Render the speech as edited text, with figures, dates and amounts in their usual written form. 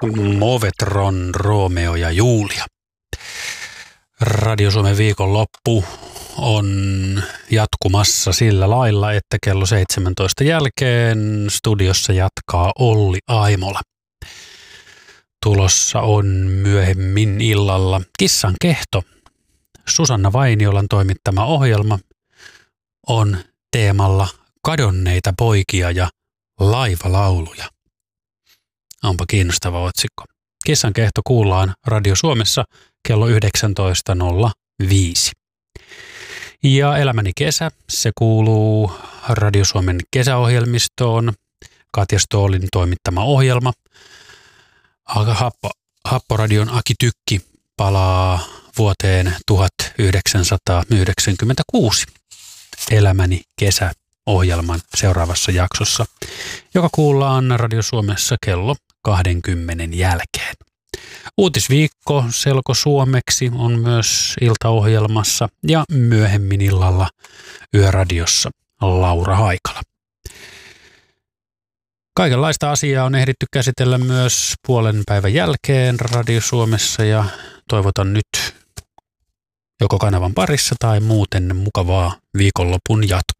Movetron, Romeo ja Julia. Radio Suomen viikonloppu on jatkumassa sillä lailla, että kello 17 jälkeen studiossa jatkaa Olli Aimola. Tulossa on myöhemmin illalla Kissan kehto. Susanna Vainiolan toimittama ohjelma on teemalla kadonneita poikia ja laivalauluja. Onpa kiinnostava otsikko. Kissan kehto kuullaan Radio Suomessa kello 19.05. Ja Elämäni kesä, se kuuluu Radio Suomen kesäohjelmistoon. Katja Stoolin toimittama ohjelma. Happoradion Aki Tykki palaa vuoteen 1996 Elämäni kesä-ohjelman seuraavassa jaksossa, joka kuullaan Radio Suomessa kello 20 jälkeen. Uutisviikko selkosuomeksi on myös iltaohjelmassa ja myöhemmin illalla Yöradiossa Laura Haikala. Kaikenlaista asiaa on ehditty käsitellä myös puolen päivän jälkeen Radio Suomessa ja toivotan nyt joko kanavan parissa tai muuten mukavaa viikonlopun jatkoa.